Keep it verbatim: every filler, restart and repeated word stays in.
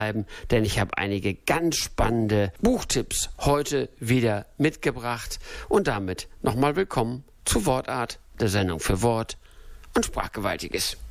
denn ich habe einige ganz spannende Buchtipps heute wieder mitgebracht. Und damit nochmal willkommen zu Wortart, der Sendung für Wort und Sprachgewaltiges.